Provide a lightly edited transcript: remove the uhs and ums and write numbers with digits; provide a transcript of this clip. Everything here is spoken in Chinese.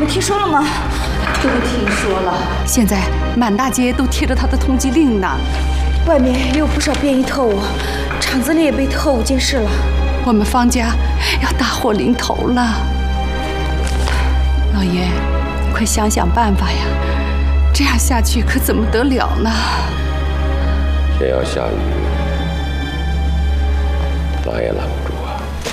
听说了吗？ 都听说了，现在满大街都贴着他的通缉令呢。 外面也有不少便衣特务，厂子里也被特务监视了。 我们方家要大祸临头了。老爷，快想想办法呀！这样下去可怎么得了呢？ 天要下雨，来也冷。